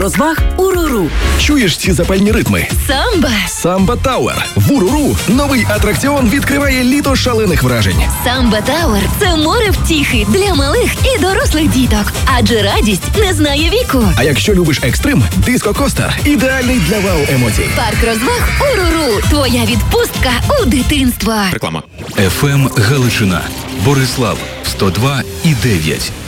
Розваг «Уруру». Чуєш ці запальні ритми? Самба. Самба Тауер. В «Уруру» новий атракціон відкриває літо шалених вражень. Самба Тауер – це море втіхи для малих і дорослих діток. Адже радість не знає віку. А якщо любиш екстрим, диско-костер – ідеальний для вау-емоцій. Парк розваг «Уруру». Твоя відпустка у дитинство. Реклама. ФМ Галичина. Борислав 102,9.